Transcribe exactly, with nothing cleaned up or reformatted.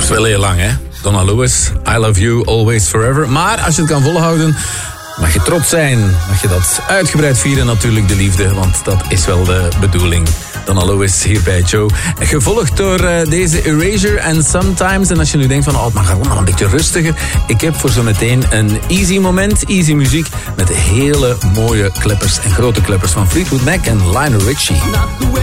duurt wel heel lang, hè? Donna Lewis, I Love You, Always Forever. Maar als je het kan volhouden, mag je trots zijn. Mag je dat uitgebreid vieren, natuurlijk, de liefde. Want dat is wel de bedoeling. Donna Lewis hier bij Joe. Gevolgd door uh, deze Erasure en Sometimes. En als je nu denkt van, oh, het mag allemaal een beetje rustiger. Ik heb voor zo meteen een easy moment, easy muziek. Met hele mooie kleppers en grote kleppers van Fleetwood Mac en Lionel Richie.